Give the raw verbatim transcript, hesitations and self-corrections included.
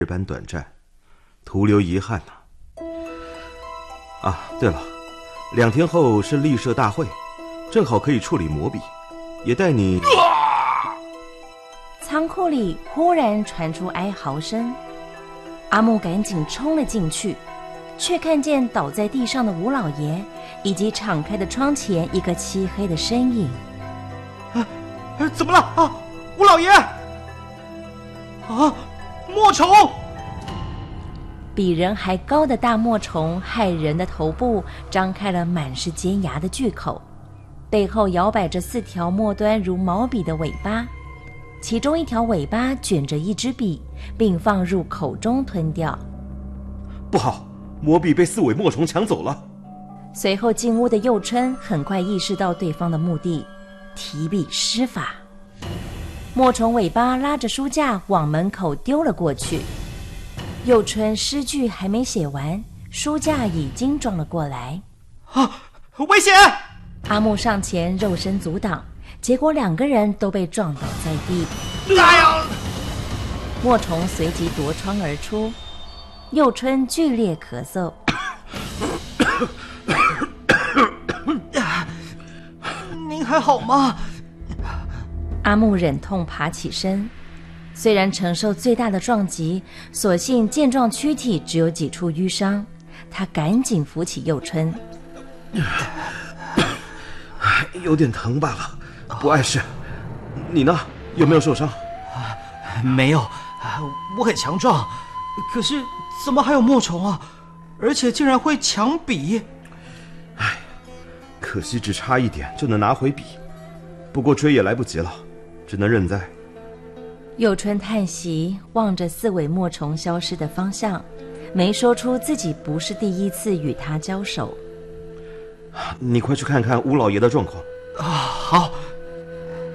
日般短暂，徒留遗憾呐、啊。啊，对了，两天后是立社大会，正好可以处理魔笔，也带你。啊、 仓库里忽然传出哀嚎声，阿木赶紧冲了进去，却看见倒在地上的吴老爷，以及敞开的窗前一个漆黑的身影。 啊，怎么了啊，吴老爷？啊，墨虫！ 比人还高的大墨虫骇人的头部张开了满是尖牙的巨口，背后摇摆着四条末端如毛笔的尾巴，其中一条尾巴卷着一支笔，并放入口中吞掉。 不好，魔笔被四尾墨虫抢走了。 随后进屋的佑春很快意识到对方的目的，提笔施法。墨虫尾巴拉着书架往门口丢了过去，佑春诗句还没写完，书架已经撞了过来。 啊，危险！ 阿木上前肉身阻挡，结果两个人都被撞倒在地。 哎呀！ 墨虫随即夺窗而出，佑春剧烈咳嗽。 您还好吗？ 阿木忍痛爬起身，虽然承受最大的撞击，所幸健壮躯体只有几处淤伤，他赶紧扶起佑春。 有点疼罢了，不碍事。你呢？有没有受伤？ 没有，我很强壮，可是怎么还有墨虫啊？而且竟然会抢笔！ 唉，可惜只差一点就能拿回笔，不过追也来不及了，只能认栽。 佑春叹息，望着四尾墨虫消失的方向，没说出自己不是第一次与他交手。 你快去看看吴老爷的状况。 啊，好。